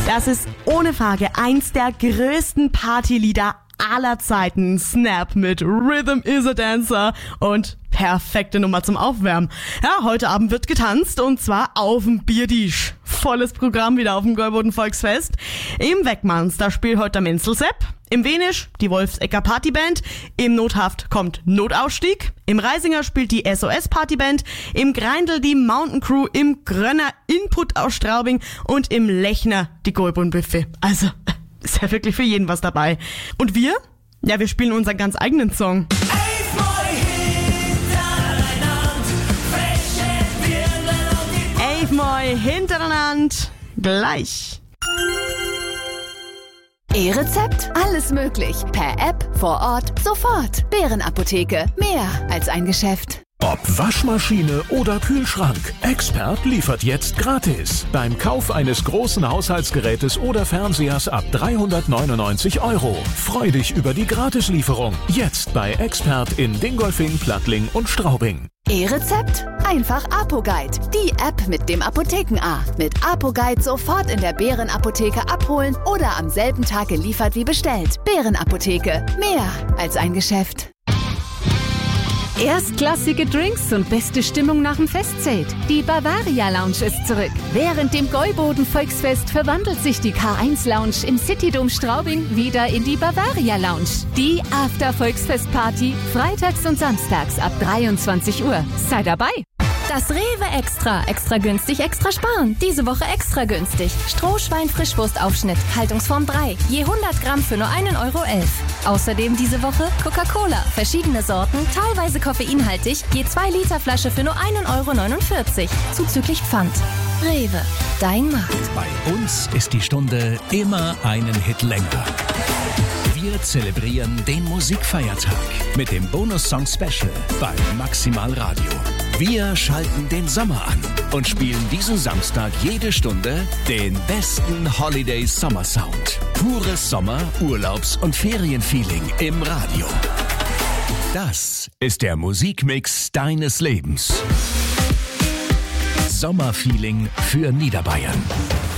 Das ist ohne Frage eins der größten Partylieder aller Zeiten. Snap mit Rhythm is a Dancer und perfekte Nummer zum Aufwärmen. Ja, heute Abend wird getanzt und zwar auf dem Bierdisch. Volles Programm wieder auf dem Gäuboden Volksfest. Im Weckmanns, da spielt heute der Menzelsepp. Im Wenisch die Wolfsecker Partyband. Im Nothaft kommt Notausstieg. Im Reisinger spielt die SOS Partyband. Im Greindl die Mountain Crew. Im Grönner Input aus Straubing. Und im Lechner die Gäuboden Buffet. Also, ist ja wirklich für jeden was dabei. Und wir? Ja, wir spielen unseren ganz eigenen Song. Elfmal hintereinander gleich. E-Rezept? Alles möglich. Per App, vor Ort, sofort. Bärenapotheke. Mehr als ein Geschäft. Ob Waschmaschine oder Kühlschrank, Expert liefert jetzt gratis. Beim Kauf eines großen Haushaltsgerätes oder Fernsehers ab 399 €. Freu dich über die Gratislieferung. Jetzt bei Expert in Dingolfing, Plattling und Straubing. E-Rezept? Einfach ApoGuide. Die App mit dem Apotheken-A. Mit ApoGuide sofort in der Bärenapotheke abholen oder am selben Tag geliefert wie bestellt. Bärenapotheke. Mehr als ein Geschäft. Erstklassige Drinks und beste Stimmung nach dem Festzelt. Die Bavaria Lounge ist zurück. Während dem Gäuboden Volksfest verwandelt sich die K1 Lounge im Citydom Straubing wieder in die Bavaria Lounge. Die After-Volksfest-Party freitags und samstags ab 23 Uhr. Sei dabei! Das Rewe Extra. Extra günstig, extra sparen. Diese Woche extra günstig. Strohschwein-Frischwurstaufschnitt. Haltungsform 3. Je 100 Gramm für nur 1,11 €. Außerdem diese Woche Coca-Cola. Verschiedene Sorten, teilweise koffeinhaltig. Je 2 Liter Flasche für nur 1,49 €. Zuzüglich Pfand. Rewe. Dein Markt. Bei uns ist die Stunde immer einen Hit länger. Wir zelebrieren den Musikfeiertag mit dem Bonus-Song-Special bei Maximal Radio. Wir schalten den Sommer an und spielen diesen Samstag jede Stunde den besten Holiday-Sommer-Sound. Pures Sommer-, Urlaubs- und Ferienfeeling im Radio. Das ist der Musikmix deines Lebens. Sommerfeeling für Niederbayern.